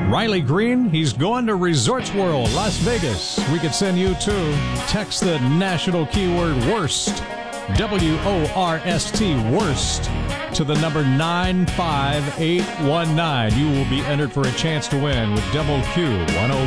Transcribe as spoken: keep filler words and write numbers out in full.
Riley Green, he's going to Resorts World, Las Vegas. We could send you too. Text the national keyword WORST, W O R S T, WORST, to the number nine five eight one nine. You will be entered for a chance to win with W Q one oh